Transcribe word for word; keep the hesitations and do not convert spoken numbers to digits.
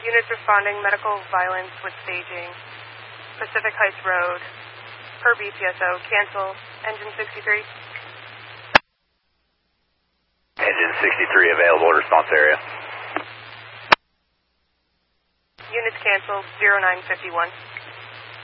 Units responding, medical violence with staging. Pacific Heights Road. Per B P S O, cancel. Engine sixty-three. Engine sixty-three available, response area. Units canceled, zero nine fifty-one.